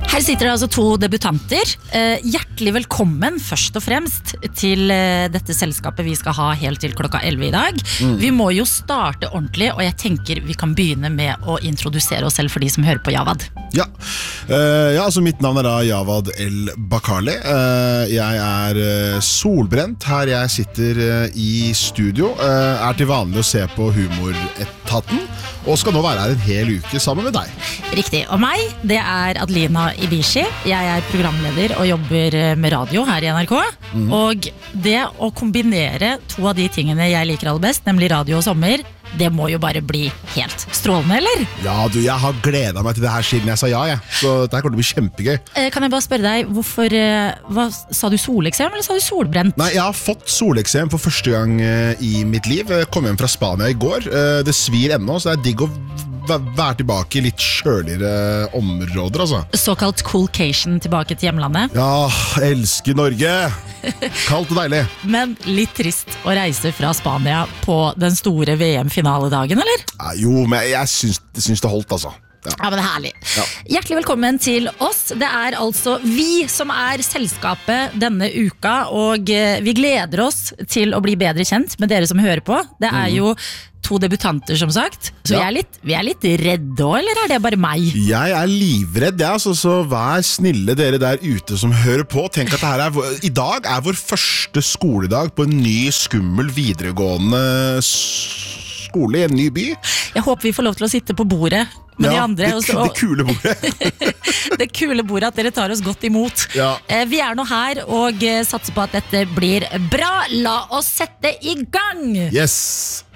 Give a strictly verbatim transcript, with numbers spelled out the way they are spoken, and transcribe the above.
Her sitter det altså to debutanter. Eh, hjertelig velkommen først og fremst til eh, dette selskapet vi skal ha helt til klokka elleve i dag. Mm. Vi må jo starte ordentlig, og jeg tenker vi kan begynne med å introdusere oss selv for de som hører på Javad. Ja, uh, ja altså mitt navn er da Javad El Bakkali. Uh, jeg er uh, solbrent her jeg sitter uh, i studio. Uh, er til vanlig å se på Humoretaten, og skal nå være her en hel uke sammen med deg. Riktig, og meg, det er Adelina Ibishi. Jeg er programleder og jobber med radio her i N R K. Mm. Og det å kombinere to av de tingene jeg liker aller best, nemlig radio og sommer, det må jo bare bli helt strålende, eller? Ja, du, jeg har gledet meg til det her siden jeg sa ja, jeg. Så det her kommer til å bli kjempegøy. Eh, kan jeg bare spørre deg, hvorfor, eh, hva, sa du soleksem eller sa du solbrent? Nei, jeg har fått soleksem for første gang eh, i mitt liv. Jeg kom hjem fra Spania i går. Eh, det svir ennå, så det er digg å være tilbake i litt kjøligere områder, altså. Såkalt coolcation tilbake til hjemlandet. Ja, elsker Norge. Kaldt og deilig. Men litt trist å reise fra Spania på den store V M-finaledagen, eller? Ja, jo, men jeg syns, syns det holdt, altså. Ja. Ja, men herlig. Ja. Hjertelig velkommen til oss. Det er altså vi som er selskapet denne uka, og vi gleder oss til å bli bedre kjent med dere som hører på. Det er jo to debutanter, som sagt. Så ja. vi, er litt, vi er litt redde også, eller er det bare meg? Jeg er livredd, ja, så, så vær snille dere der ute som hører på. Tenk at det her er, i dag er vår første skoledag på en ny, skummel, videregående skole i en ny by. Jeg håper vi får lov til å sitte på bordet med ja, de andre. Det, også, det kule bordet. Det kule bordet, at dere tar oss godt imot. Ja. Vi er nå her og satser på at dette blir bra. La oss sette i gang! Yes!